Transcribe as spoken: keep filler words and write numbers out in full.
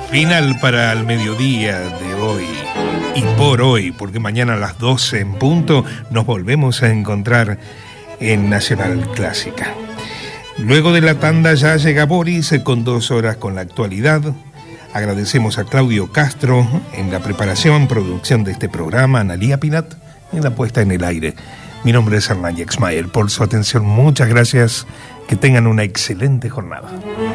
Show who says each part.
Speaker 1: Final para el mediodía de hoy y por hoy, porque mañana a las doce en punto nos volvemos a encontrar en Nacional Clásica. Luego de la tanda ya llega Boris con dos horas con la actualidad. Agradecemos a Claudio Castro en la preparación, producción de este programa, Analía Pinat en la puesta en el aire. Mi nombre es Hernán Yaxmael. Por su atención, muchas gracias. Que tengan una excelente jornada.